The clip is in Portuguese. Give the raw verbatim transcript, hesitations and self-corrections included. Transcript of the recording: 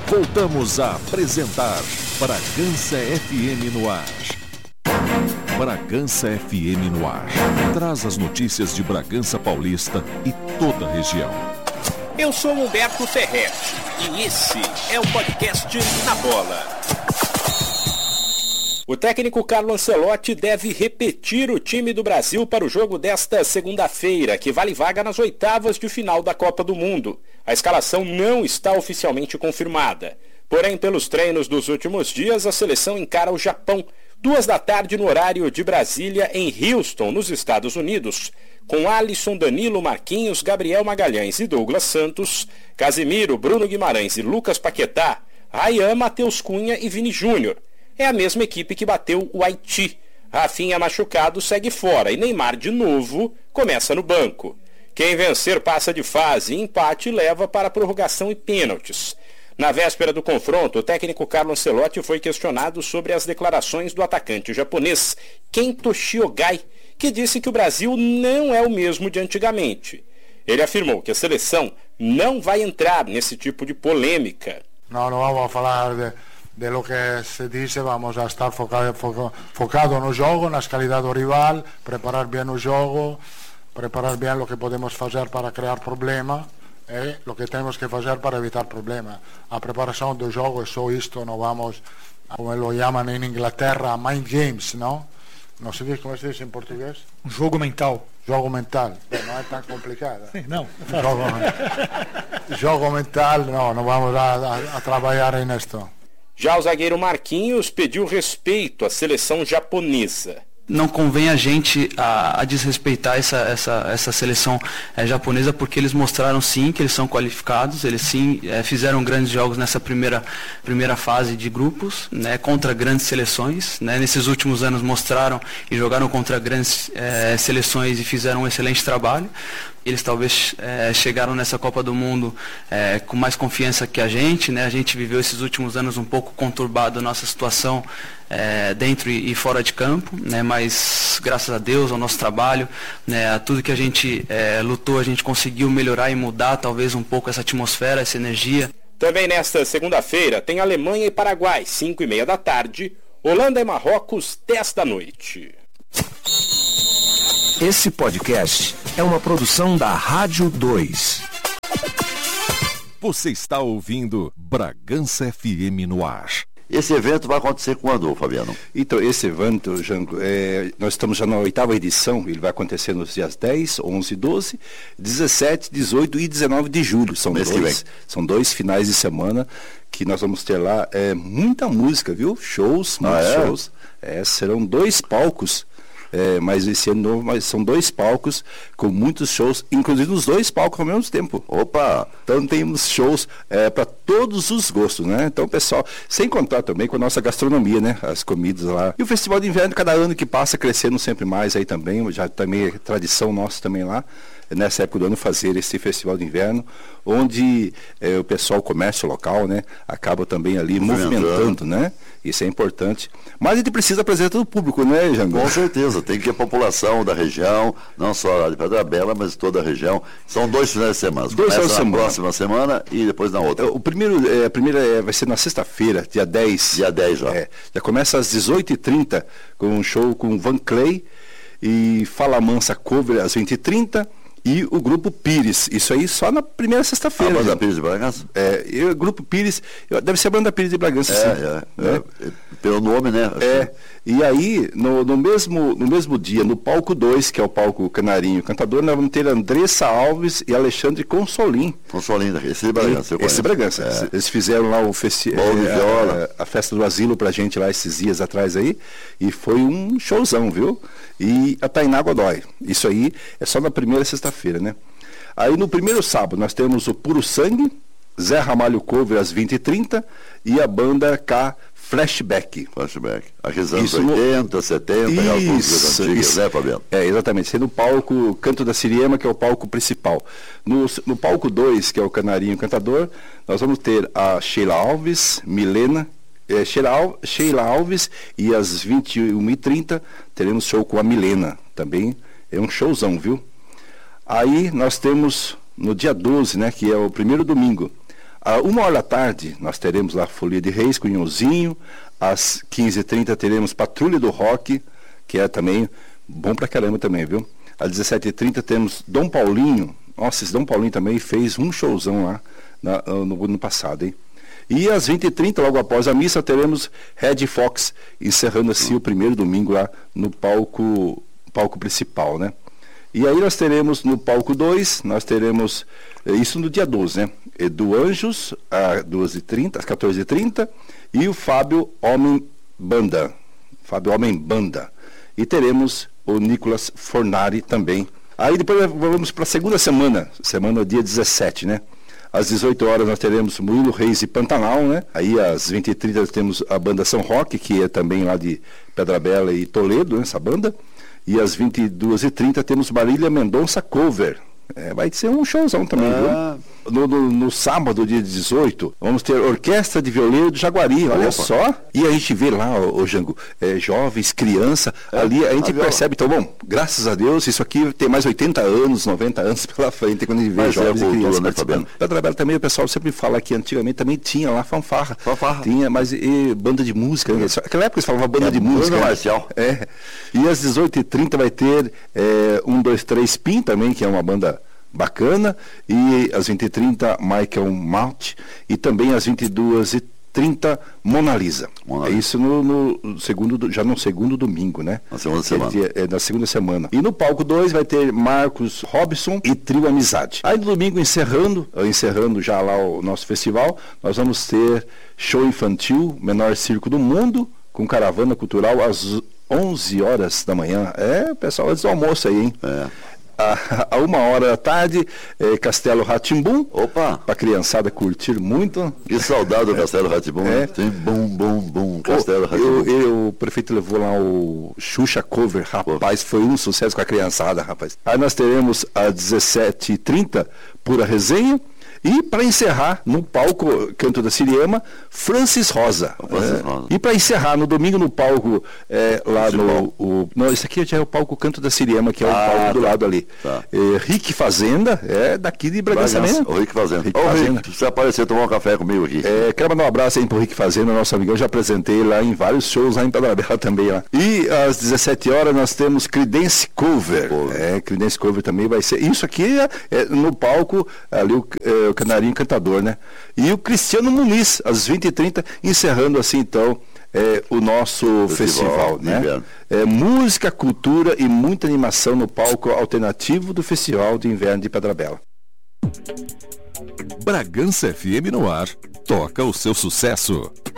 Voltamos a apresentar Bragança F M no ar. Bragança F M no ar. Traz as notícias de Bragança Paulista e toda a região. Eu sou Humberto Ferretti e esse é o podcast Na Bola. O técnico Carlo Ancelotti deve repetir o time do Brasil para o jogo desta segunda-feira, que vale vaga nas oitavas de final da Copa do Mundo. A escalação não está oficialmente confirmada. Porém, pelos treinos dos últimos dias, a seleção encara o Japão, duas da tarde no horário de Brasília, em Houston, nos Estados Unidos, com Alisson, Danilo, Marquinhos, Gabriel Magalhães e Douglas Santos, Casemiro, Bruno Guimarães e Lucas Paquetá, Ryan, Matheus Cunha e Vini Júnior. É a mesma equipe que bateu o Haiti. Rafinha machucado segue fora e Neymar de novo começa no banco. Quem vencer passa de fase e empate leva para a prorrogação e pênaltis. Na véspera do confronto, o técnico Carlo Ancelotti foi questionado sobre as declarações do atacante japonês Kento Shiogai, que disse que o Brasil não é o mesmo de antigamente. Ele afirmou que a seleção não vai entrar nesse tipo de polêmica. Não, não vamos falar de... de lo que se dice, vamos a estar focado, foco, focado no jogo, nas qualidades do rival, preparar bem o jogo, preparar bem o que podemos fazer para criar problema e o que temos que fazer para evitar problema. A preparação do jogo é só isto, não vamos, como lo chamam em Inglaterra, mind games, não? Não sei como se diz em português. Um jogo mental. Jogo mental, bem, não é tão complicado. Sim, não. Jogo, jogo mental, não, não vamos a, a, a trabalhar nisto. Já o zagueiro Marquinhos pediu respeito à seleção japonesa. Não convém a gente a, a desrespeitar essa, essa, essa seleção é, japonesa, porque eles mostraram sim que eles são qualificados, eles sim é, fizeram grandes jogos nessa primeira, primeira fase de grupos, né, contra grandes seleções, né, nesses últimos anos mostraram e jogaram contra grandes é, seleções e fizeram um excelente trabalho. Eles talvez é, chegaram nessa Copa do Mundo é, com mais confiança que a gente, né? A gente viveu esses últimos anos um pouco conturbado a nossa situação é, dentro e, e fora de campo, né? Mas graças a Deus, ao nosso trabalho, né, a tudo que a gente é, lutou, a gente conseguiu melhorar e mudar talvez um pouco essa atmosfera, essa energia. Também nesta segunda-feira tem Alemanha e Paraguai, cinco e meia da tarde, Holanda e Marrocos, dez da noite. Esse podcast é uma produção da Rádio dois. Você está ouvindo Bragança F M no ar. Esse evento vai acontecer quando, Fabiano? Então, esse evento, Jango, é, nós estamos já na oitava edição, ele vai acontecer nos dias dez, onze, doze, dezessete, dezoito e dezenove de julho. São dois, são dois finais de semana que nós vamos ter lá é, muita música, viu? Shows, muitos ah, é? shows. É, serão dois palcos. É, mas esse ano novo, mas são dois palcos com muitos shows, inclusive os dois palcos ao mesmo tempo. Opa! Então temos shows é, para todos os gostos, né? Então, pessoal, sem contar também com a nossa gastronomia, né? As comidas lá. E o Festival de Inverno, cada ano que passa, crescendo sempre mais aí também, já também é tradição nossa também lá, nessa época do ano, fazer esse Festival de Inverno, onde é, o pessoal, o comércio local, né? Acaba também ali movimentando, né? Isso é importante. Mas a gente precisa da presença do público, né, Jango? Com certeza, tem que a população da região, não só de Pedra Bela, mas toda a região. São dois finais de semana. Dois finais de semana. Na próxima semana e depois na outra. O primeiro, é, a primeira é, vai ser na sexta-feira, dia dez. Dia dez já. É, já começa às dezoito e trinta, com um show com Van Clay e Fala Mansa Cover às vinte e trinta. E o Grupo Pires, isso aí só na primeira sexta-feira. A Banda Pires de Bragança? É, e o Grupo Pires, deve ser a Banda Pires de Bragança, é, sim. É, é, é, pelo nome, né? É, e aí, no, no, mesmo, no mesmo dia, no palco dois, que é o palco Canarinho Cantador, nós vamos ter Andressa Alves e Alexandre Consolim. Consolim, esse de Bragança, eu conheço. Esse Bragança. É. Eles fizeram lá o festi- é, a, a festa do asilo pra gente lá esses dias atrás aí, e foi um showzão, viu? E a Tainá Godoy. Isso aí é só na primeira sexta-feira, né? Aí no primeiro sábado nós temos o Puro Sangue, Zé Ramalho Cover às vinte e trinta e a banda K Flashback. Flashback. Aqueles anos oitenta, setenta, aquelas músicas antigas, né, Fabiano? É, exatamente. Sendo o palco Canto da Siriema, que é o palco principal. No, no palco dois, que é o Canarinho Cantador, nós vamos ter a Sheila Alves, Milena, É, Sheila, Sheila Alves, e às vinte e uma e trinta teremos show com a Milena, também é um showzão, viu? Aí nós temos no dia doze, né, que é o primeiro domingo, À uma hora da tarde, nós teremos lá Folia de Reis, Cunhãozinho. Às quinze e trinta teremos Patrulha do Rock, que é também bom pra caramba também, viu? Às dezessete e trinta temos Dom Paulinho. Nossa, esse Dom Paulinho também fez um showzão lá na, no ano passado, hein? E às vinte e trinta, logo após a missa, teremos Red Fox, encerrando assim o primeiro domingo lá no palco, palco principal, né? E aí nós teremos no palco dois, nós teremos, isso no dia doze, né? Edu Anjos, às doze e trinta, às quatorze e trinta, e o Fábio Homem Banda. Fábio Homem Banda. E teremos o Nicolas Fornari também. Aí depois vamos para a segunda semana, semana dia dezessete, né? Às dezoito horas nós teremos Murilo Reis e Pantanal, né? Aí às vinte e trinta temos a banda São Roque, que é também lá de Pedra Bela e Toledo, né, essa banda. E às vinte e duas e trinta temos Marília Mendonça Cover. É, vai ser um showzão também, ah. viu? No, no, no sábado, dia dezoito, vamos ter Orquestra de Violeiro do Jaguari, olha Opa. só. E a gente vê lá, ô, ô Jango, é, jovens, criança, é, ali a gente a percebe, então, bom, graças a Deus, isso aqui tem mais oitenta anos, noventa anos pela frente, quando a gente vê Mas jovens é cultura, e crianças, né, participando. Pedra Bela também, o pessoal sempre fala que antigamente também tinha lá fanfarra. Fanfarra. Tinha, mas e, banda de música, né? Naquela época eles falavam banda é, de música. Banda marcial. É. E às dezoito e trinta vai ter é, um, dois, três Pin também, que é uma banda bacana, e às vinte e trinta Michael Malt, e também às vinte e duas e trinta Mona Lisa. Mona Lisa. É isso no, no segundo, já no segundo domingo, né? Na segunda semana. É, é na segunda semana. E no palco dois vai ter Marcos Robson e Trio Amizade. Aí no domingo, encerrando, encerrando já lá o nosso festival, nós vamos ter show infantil, menor circo do mundo, com caravana cultural às onze horas da manhã. É, pessoal, antes do almoço aí, hein? É. A, a uma hora da tarde, é, Castelo Rá-Tim-Bum. Opa! Pra criançada curtir muito. Que saudade do Castelo Rá-Tim-Bum. É. Tem bum, bum, bum, Castelo Rá-Tim-Bum. O prefeito levou lá o Xuxa Cover, rapaz, foi um sucesso com a criançada, rapaz. Aí nós teremos às dezessete e trinta, Pura Resenha. E para encerrar, no palco Canto da Siriema, Francis Rosa. Francis é, Rosa. E para encerrar, no domingo, no palco, é, lá no... O, não, esse aqui já é o palco Canto da Siriema, que é ah, o palco tá. do lado ali. Tá. É, Rick Fazenda, é daqui de Bragança mesmo. O Rick Fazenda. Rick Ô, Fazenda. Rick, precisa aparecer tomar um café comigo aqui. É, quero mandar um abraço aí pro Rick Fazenda, nosso amigão. Já apresentei lá em vários shows lá em Pedra Bela também lá. E às dezessete horas nós temos Creedence Cover. Cover. É, Creedence Cover também vai ser. Isso aqui é, é no palco, ali o... É, o Canarinho Cantador, né? E o Cristiano Muniz, às vinte e trinta, encerrando assim, então, é, o nosso festival, festival né? É, música, cultura e muita animação no palco alternativo do Festival de Inverno de Pedra Bela. Bragança F M no ar, toca o seu sucesso.